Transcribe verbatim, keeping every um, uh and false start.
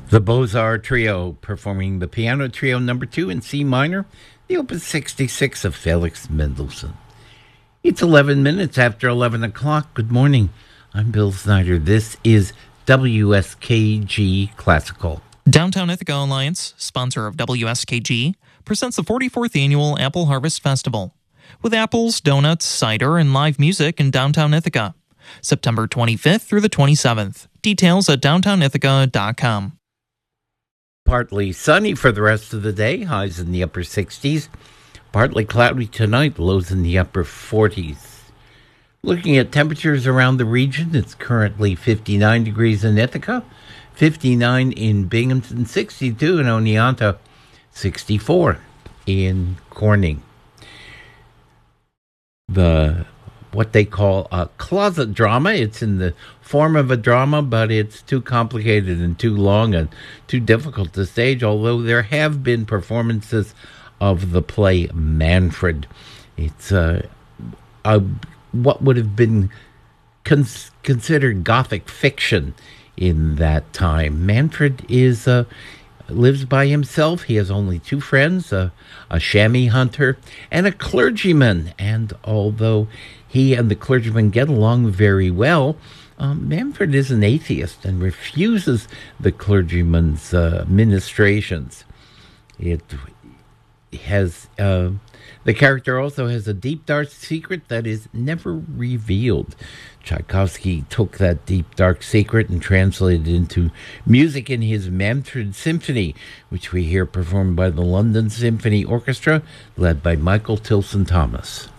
The Beaux-Arts Trio performing the Piano Trio number two in C minor, the Opus sixty-six of Felix Mendelssohn. It's eleven minutes after eleven o'clock. Good morning. I'm Bill Snyder. This is W S K G Classical. Downtown Ithaca Alliance, sponsor of W S K G, presents the forty-fourth Annual Apple Harvest Festival, with apples, donuts, cider, and live music in downtown Ithaca. September twenty-fifth through the twenty-seventh. Details at downtown ithaca dot com. Partly sunny for the rest of the day, highs in the upper sixties. Partly cloudy tonight, lows in the upper forties. Looking at temperatures around the region, it's currently fifty-nine degrees in Ithaca, fifty-nine in Binghamton, sixty-two in Oneonta, sixty-four in Corning. The what they call a closet drama. It's in the form of a drama, but it's too complicated and too long and too difficult to stage, although there have been performances of the play Manfred. It's uh, a, what would have been cons- considered Gothic fiction in that time. Manfred is uh, lives by himself. He has only two friends, uh, a chamois hunter and a clergyman. And although he and the clergyman get along very well, um, Manfred is an atheist and refuses the clergyman's uh, ministrations. It has uh, the character also has a deep, dark secret that is never revealed. Tchaikovsky took that deep, dark secret and translated it into music in his Manfred Symphony, which we hear performed by the London Symphony Orchestra, led by Michael Tilson Thomas.